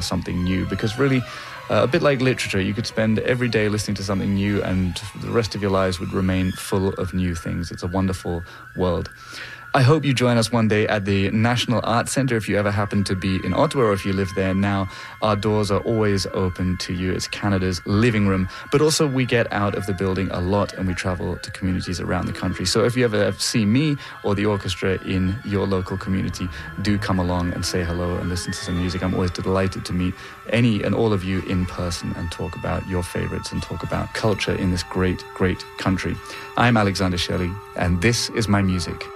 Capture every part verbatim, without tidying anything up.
something new, because really, uh, a bit like literature, you could spend every day listening to something new and the rest of your lives would remain full of new things. It's a wonderful world. I hope you join us one day at the National Arts Centre if you ever happen to be in Ottawa or if you live there now. Our doors are always open to you. It's Canada's living room. But also we get out of the building a lot and we travel to communities around the country. So if you ever see me or the orchestra in your local community, do come along and say hello and listen to some music. I'm always delighted to meet any and all of you in person and talk about your favourites and talk about culture in this great, great country. I'm Alexander Shelley and this is my music.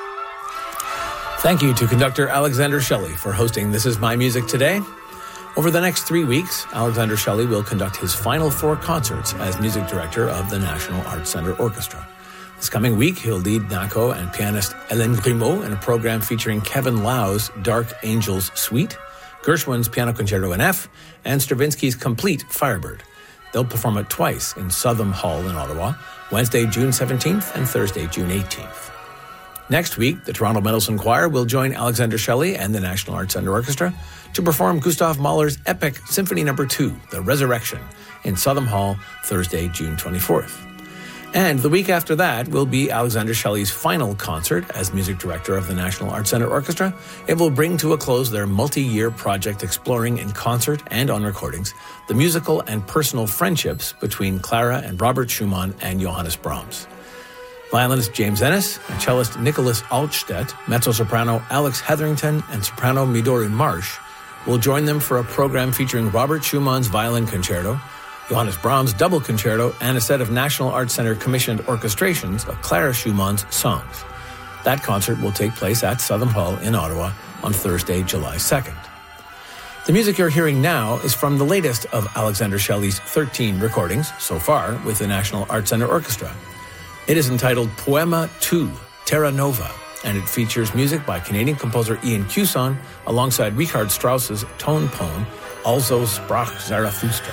Thank you to conductor Alexander Shelley for hosting This Is My Music today. Over the next three weeks, Alexander Shelley will conduct his final four concerts as music director of the National Arts Centre Orchestra. This coming week, he'll lead Nako and pianist Hélène Grimaud in a program featuring Kevin Lau's Dark Angels Suite, Gershwin's Piano Concerto in F, and Stravinsky's Complete Firebird. They'll perform it twice in Southam Hall in Ottawa, Wednesday, June seventeenth and Thursday, June eighteenth. Next week, the Toronto Mendelssohn Choir will join Alexander Shelley and the National Arts Centre Orchestra to perform Gustav Mahler's epic Symphony Number two, The Resurrection, in Southam Hall, Thursday, June twenty-fourth. And the week after that will be Alexander Shelley's final concert as music director of the National Arts Centre Orchestra. It will bring to a close their multi-year project exploring in concert and on recordings the musical and personal friendships between Clara and Robert Schumann and Johannes Brahms. Violinist James Ennis and cellist Nicholas Altstedt, mezzo-soprano Alex Hetherington, and soprano Midori Marsh will join them for a program featuring Robert Schumann's Violin Concerto, Johannes Brahms' Double Concerto, and a set of National Arts Centre commissioned orchestrations of Clara Schumann's songs. That concert will take place at Southam Hall in Ottawa on Thursday, July second. The music you're hearing now is from the latest of Alexander Shelley's thirteen recordings so far with the National Arts Centre Orchestra. It is entitled Poema two, Terra Nova, and it features music by Canadian composer Ian Cuson alongside Richard Strauss's tone poem, Also sprach Zarathustra.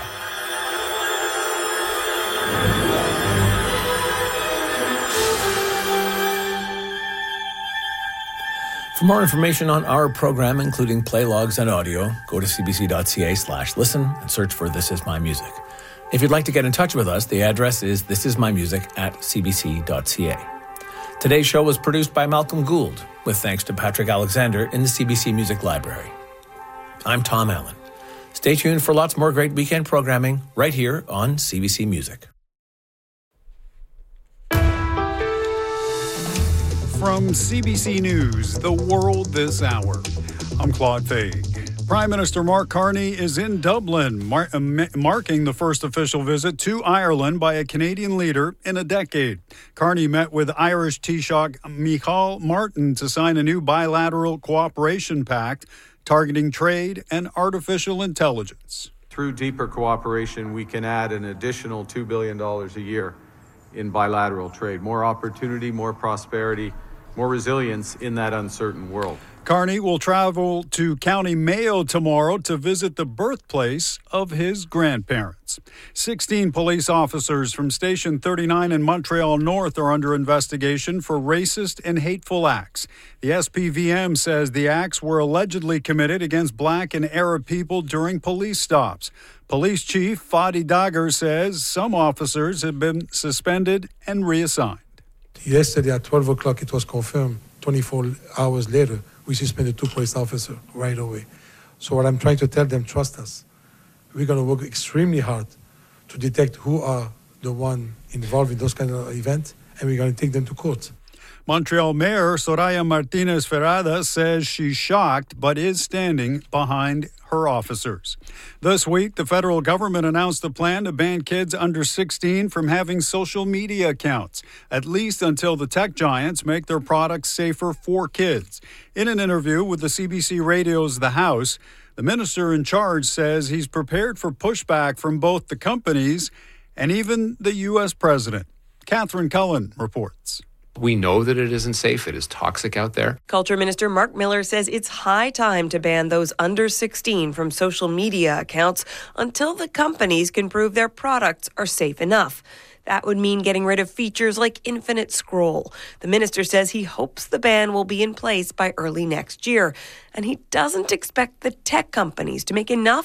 For more information on our program, including play logs and audio, go to cbc.ca slash listen and search for This Is My Music. If you'd like to get in touch with us, the address is thisismymusic at cbc.ca. Today's show was produced by Malcolm Gould, with thanks to Patrick Alexander in the C B C Music Library. I'm Tom Allen. Stay tuned for lots more great weekend programming right here on C B C Music. From C B C News, The World This Hour, I'm Claude Faig. Prime Minister Mark Carney is in Dublin, mar- marking the first official visit to Ireland by a Canadian leader in a decade. Carney met with Irish Taoiseach Micheál Martin to sign a new bilateral cooperation pact targeting trade and artificial intelligence. Through deeper cooperation, we can add an additional two billion dollars a year in bilateral trade. More opportunity, more prosperity, more resilience in that uncertain world. Carney will travel to County Mayo tomorrow to visit the birthplace of his grandparents. sixteen police officers from Station thirty-nine in Montreal North are under investigation for racist and hateful acts. The S P V M says the acts were allegedly committed against Black and Arab people during police stops. Police Chief Fadi Dagher says some officers have been suspended and reassigned. Yesterday at twelve o'clock it was confirmed. twenty-four hours later, we suspended two police officers right away. So what I'm trying to tell them, trust us. We're going to work extremely hard to detect who are the one involved in those kind of events, and we're going to take them to court. Montreal Mayor Soraya Martinez Ferrada says she's shocked but is standing behind her officers. This week, the federal government announced a plan to ban kids under sixteen from having social media accounts, at least until the tech giants make their products safer for kids. In an interview with the C B C Radio's The House, the minister in charge says he's prepared for pushback from both the companies and even the U S president. Catherine Cullen reports. We know that it isn't safe. It is toxic out there. Culture Minister Mark Miller says it's high time to ban those under sixteen from social media accounts until the companies can prove their products are safe enough. That would mean getting rid of features like infinite scroll. The minister says he hopes the ban will be in place by early next year, and he doesn't expect the tech companies to make enough